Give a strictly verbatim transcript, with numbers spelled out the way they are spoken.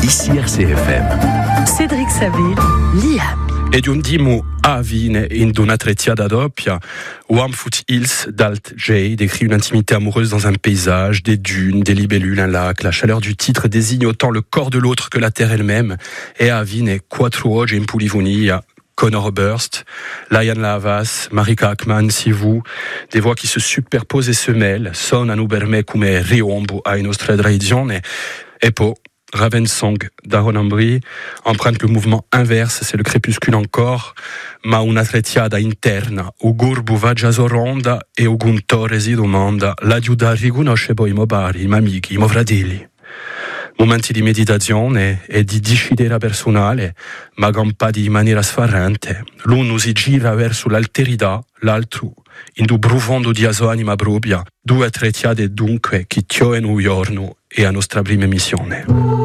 Ici R C F M. Cédric Saville, l'I A M. Ed un dimo a Vine in una trecciata doppia, One Foot Hills d'Alt J décrit une intimité amoureuse dans un paysage, des dunes, des libellules, un lac. La chaleur du titre désigne autant le corps de l'autre que la terre elle-même. Et a Vine quattro oggi in Pulivonia, Connor Burst, Lion Lavas, Marika Ackman, Sivu, des voix qui se superposent et se mêlent, sonnano per me come riombo ai nostre tradizioni, e poi Ravensong d'Aaron Ambry emprunte le mouvement inverse, c'est le crépuscule encore, ma una trecciata interna, o gurbu va già soronda e o guntore si domanda, la giuda riconosce poi i mo pari, i miei amici, i miei fratelli. Momenti di meditazione e di discidera personale, ma gampati in maniera sfarrante. L'uno si gira verso l'alterità, l'altro in un profondo di sua anima propria. Due trecciate dunque che tioeno un giorno e a nostra prima missione.